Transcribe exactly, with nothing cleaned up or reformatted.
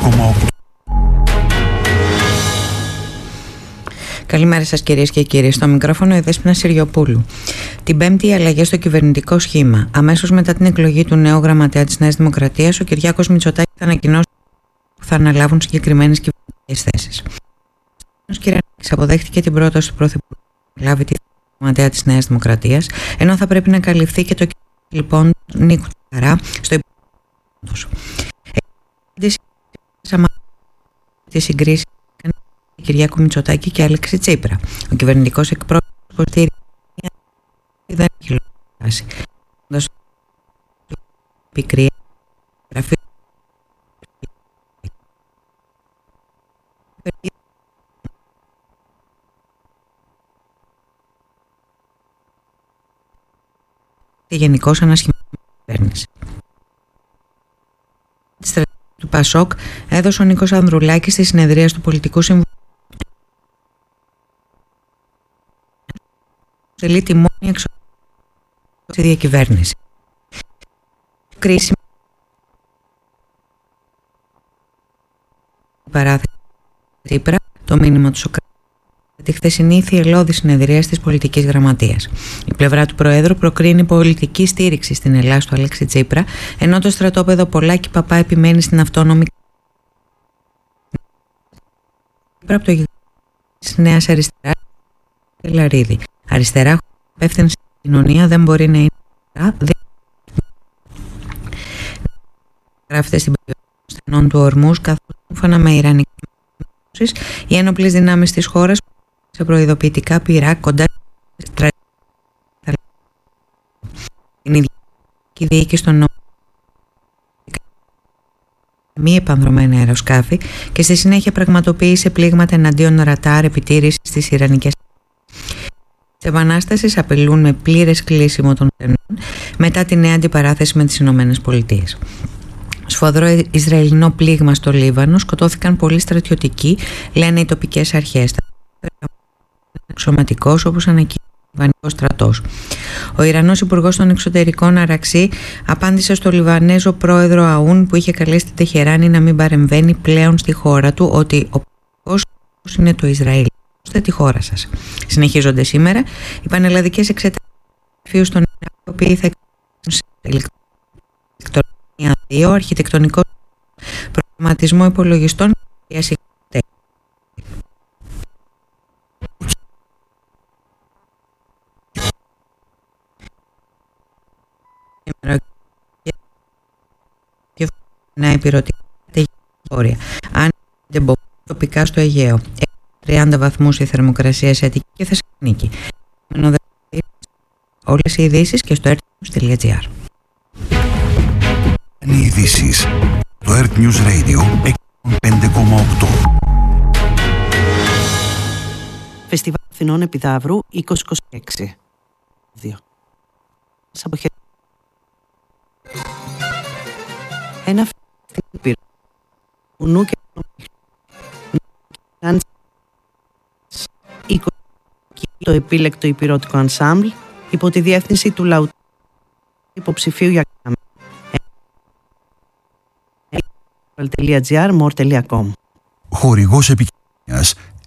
κόμμα οκτώ. Καλημέρα σας κυρίες και κύριοι. Στο μικρόφωνο η Δέσποινα Συριοπούλου. Την Πέμπτη οι αλλαγές στο κυβερνητικό σχήμα. Αμέσως μετά την εκλογή του νέου γραμματέα της Νέας Δημοκρατίας, ο Κυριάκος Μητσοτάκης θα ανακοινώσει που θα αναλάβουν συγκεκριμένες κυβερνητικές θέσεις. Ο κ. Κυριάκος αποδέχτηκε την πρόταση του Πρωθυπουργού να λάβει τη γραμματέα της Νέας Δημοκρατίας, ενώ θα πρέπει να καλυφθεί και το κ. λοιπόν Νίκου Τσαρά στο υπόλοιπο. Τη συγκρίση Κυριάκου Μητσοτάκη και Αλέξη Τσίπρα. Ο κυβερνητικός εκπρόσωπος υποστηρίζει δεν έχει λόγο δώσει πικρία γραφή και γενικώς ανασχηματική κυβέρνηση. Του Πασόκ έδωσε ο Νίκος Ανδρουλάκης στη συνεδρία του Πολιτικού Συμβουλίου. Τελεί τη μόνη εξοδότηση στη διακυβέρνηση. Κρίσιμη παράθεση Τσίπρα, το μήνυμα του Σοκράτη, τη χθεσινή θυελλώδη συνεδρία της πολιτικής γραμματείας. Η πλευρά του Προέδρου προκρίνει πολιτική στήριξη στην Ελλάδα του Αλέξη Τσίπρα, ενώ το στρατόπεδο Πολάκη Παπά επιμένει στην αυτόνομη Τσίπρα από το γεγονός της Νέας Αριστεράς Λαρίδη. Αριστερά υπεύθυνη στην κοινωνία δεν μπορεί να είναι αριστερά. Γράφεται στην περιοχή των στενών του Ορμούς, καθώς σύμφωνα με ιρανικές ενώσεις, οι ένοπλες δυνάμεις της χώρας σε προειδοποιητικά πυρά κοντά στην την ίδια διοίκηση των νόμων μη επανδρομένα αεροσκάφη και στη συνέχεια πραγματοποίησε πλήγματα εναντίον ρατάρ επιτήρησης στις ιρανικές. Τις επανάστασεις απειλούν με πλήρες κλείσιμο των στενών μετά τη νέα αντιπαράθεση με τις Ηνωμένες Πολιτείες. Σφοδρό Ισραηλινό πλήγμα στο Λίβανο, σκοτώθηκαν πολλοί στρατιωτικοί, λένε οι τοπικές αρχές. Αξιωματικός, όπως ανακοίνωσε ο Λιβανικός στρατός. Ο Ιρανός Υπουργός των Εξωτερικών Αραξί απάντησε στο Λιβανέζο πρόεδρο Αούν, που είχε καλέσει την Τεχεράνη να μην παρεμβαίνει πλέον στη χώρα του, ότι ο πολιτικός είναι το Ισραήλ. Είστε τη χώρα σας. Συνεχίζονται σήμερα οι πανελλαδικές εξετάσεις στον Ιράκ, οι οποίοι θα εξετάσουν ηλεκτρονία δύο, αρχιτεκτονικό προγραμματισμό υπολογιστών και ασυγχωρητές. Να επιρωτήσει όρια. Αν δεν μπορεί τοπικά στο Αιγαίο, τριάντα βαθμούς η θερμοκρασία σε Αττική και Θεσσαλονίκη. Όλες οι ειδήσεις και στο earthnews.gr. Είναι οι ειδήσεις το Earth News Radio εκατόν πέντε κόμμα οκτώ. Φεστιβάλ Αθηνών Επιδαύρου είκοσι είκοσι έξι. δύο. Ένα φεστιβάλ νου και το επίλεκτο υπηρώτικο ανσάμπλ υπό τη διεύθυνση του λαού υποψηφίου για κάμερα. more τελεία com. Χορηγός επικοινωνίας